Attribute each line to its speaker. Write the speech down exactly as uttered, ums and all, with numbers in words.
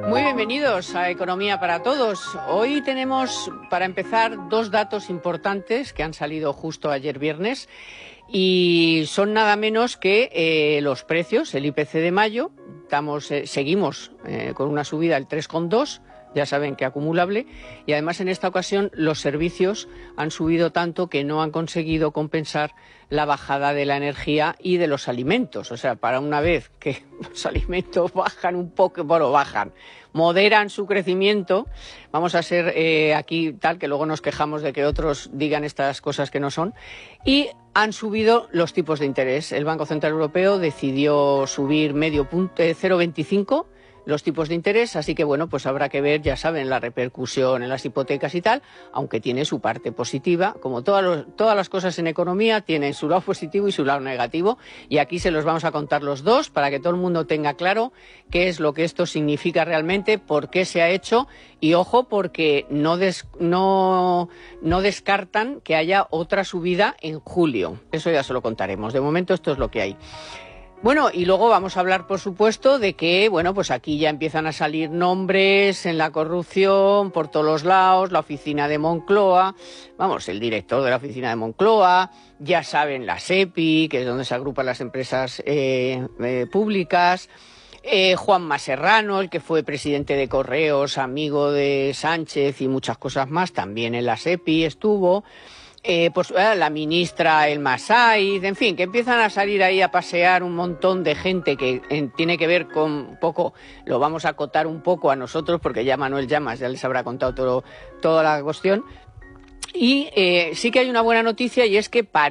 Speaker 1: Muy bienvenidos a Economía para Todos. Hoy tenemos, para empezar, dos datos importantes que han salido justo ayer viernes y son nada menos que eh, los precios, el I P C de mayo. Estamos, eh, seguimos eh, con una subida del tres coma dos. Ya saben que acumulable, y además en esta ocasión los servicios han subido tanto que no han conseguido compensar la bajada de la energía y de los alimentos. O sea, para una vez que los alimentos bajan un poco, bueno, bajan, moderan su crecimiento, vamos a ser eh, aquí tal que luego nos quejamos de que otros digan estas cosas que no son, y han subido los tipos de interés. El Banco Central Europeo decidió subir medio punto, eh, cero coma veinticinco los tipos de interés, así que bueno, pues habrá que ver, ya saben, la repercusión en las hipotecas y tal, aunque tiene su parte positiva, como todas, los, todas las cosas en economía tienen su lado positivo y su lado negativo, y aquí se los vamos a contar los dos para que todo el mundo tenga claro qué es lo que esto significa realmente, por qué se ha hecho, y ojo, porque no, des, no, no descartan que haya otra subida en julio. Eso ya se lo contaremos. De momento esto es lo que hay. Bueno, y luego vamos a hablar, por supuesto, de que, bueno, pues aquí ya empiezan a salir nombres en la corrupción por todos los lados, la oficina de Moncloa, vamos, el director de la oficina de Moncloa, ya saben, la SEPI, que es donde se agrupan las empresas eh, eh, públicas, eh, Juanma Serrano, el que fue presidente de Correos, amigo de Sánchez y muchas cosas más, también en la SEPI estuvo. Eh, pues eh, la ministra El Masaiz, en fin, que empiezan a salir ahí a pasear un montón de gente que eh, tiene que ver con un poco, lo vamos a acotar un poco a nosotros, porque ya Manuel Llamas ya les habrá contado todo, toda la cuestión. Y eh, sí que hay una buena noticia, y es que para